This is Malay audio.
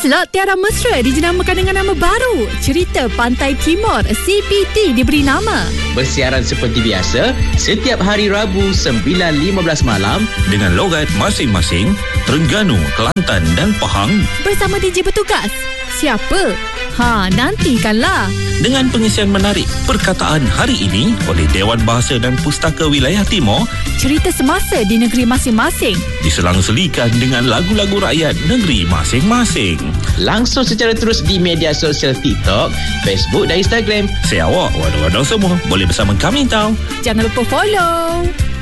Slot Tiara Mesra dinamakan dengan nama baru. Cerita Pantai Timur CPT diberi nama. Bersiaran seperti biasa setiap hari Rabu 9.15 malam dengan logat masing-masing Terengganu, Kelantan dan Pahang. Bersama DJ bertugas. Siapa? Nantikanlah. Dengan pengisian menarik Perkataan Hari Ini oleh Dewan Bahasa dan Pustaka Wilayah Timur. Cerita semasa di negeri masing-masing diselang-selikan dengan lagu-lagu rakyat negeri masing-masing. Langsung secara terus di media sosial TikTok, Facebook dan Instagram. Saya awak, waduh-waduh semua boleh bersama kami tau. Jangan lupa follow.